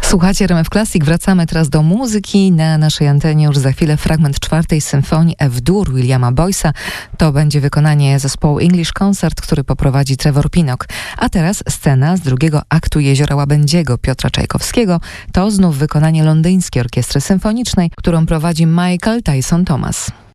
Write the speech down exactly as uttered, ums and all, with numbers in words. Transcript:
Słuchacie R M F Classic. Wracamy teraz do muzyki. Na naszej antenie już za chwilę fragment czwartej symfonii F-dur Williama Boyce'a. To będzie wykonanie zespołu English Concert, który poprowadzi Trevor Pinnock. A teraz scena z drugiego aktu Jeziora Łabędziego Piotra Czajkowskiego. To znów wykonanie londyńskiej orkiestry symfonicznej, którą prowadzi Michael Tyson Thomas.